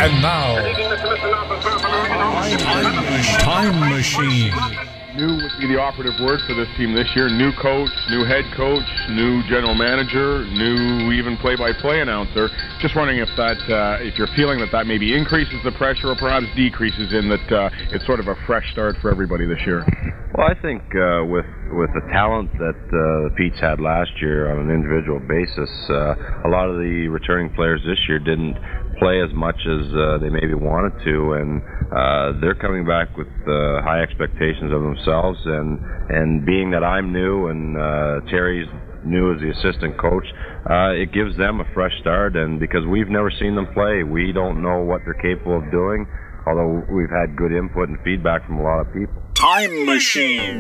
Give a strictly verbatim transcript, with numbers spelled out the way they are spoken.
And now, Time Machine. New would be the operative word for this team this year. New coach, new head coach, new general manager, new even play-by-play announcer. Just wondering if that, uh, if you're feeling that that maybe increases the pressure or perhaps decreases in that uh, it's sort of a fresh start for everybody this year. Well, I think uh, with with the talent that uh, the Pete's had last year on an individual basis, uh, a lot of the returning players this year didn't play as much as uh, they maybe wanted to, and uh, they're coming back with uh, high expectations of themselves. And and being that I'm new and uh, Terry's new as the assistant coach, uh, it gives them a fresh start. And because we've never seen them play, we don't know what they're capable of doing. Although we've had good input and feedback from a lot of people. Time Machine.